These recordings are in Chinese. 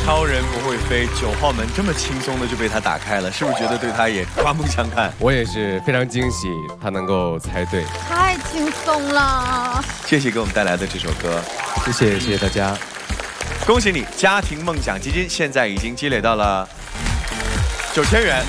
超人不会飞，9号门这么轻松的就被他打开了，是不是觉得对他也刮目相看？ 我也是非常惊喜，他能够猜对， 太轻松了。 谢谢给我们带来的这首歌， 谢谢大家， 恭喜你，家庭梦想基金现在已经积累到了9000元。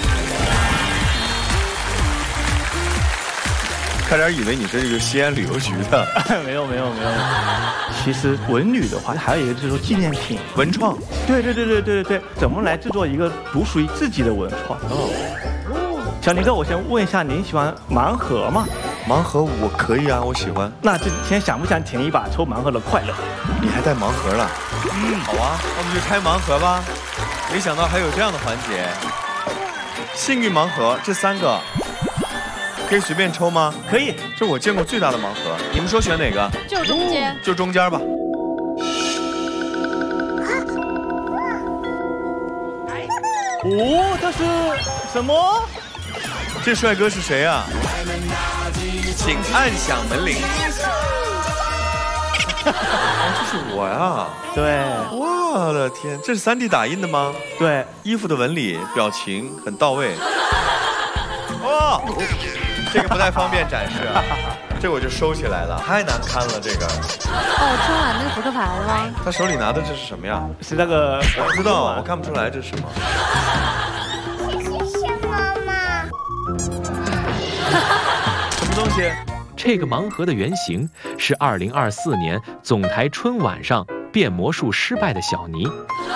差点以为你是这个西安旅游局的。 没有。其实文旅的话，还有一个就是说纪念品文创。 对，怎么来制作一个独属于自己的文创？小宁哥，我先问一下，您喜欢盲盒吗？ 盲盒我可以啊，我喜欢。 那今天想不想体验一把抽盲盒的快乐？ 你还带盲盒了？好啊，那我们就开盲盒吧。没想到还有这样的环节。幸运盲盒这3个。可以随便抽吗？ 可以， 这是我见过最大的盲盒。你们说选哪个？ 就中间， 就中间吧。 这是什么？ 这帅哥是谁啊？请按响门铃。这是我呀。 对。 我的天，这是3D 打印的吗？ 对， 衣服的纹理、表情很到位。哇！这个不太方便展示啊，这我就收起来了，太难看了这个。 春晚那个扑克牌吗？ 他手里拿的这是什么呀？ 是那个， 我不知道，我看不出来这是什么。 是什么吗？ 什么东西？ 这个盲盒的原型是2024年总台春晚上变魔术失败的小尼，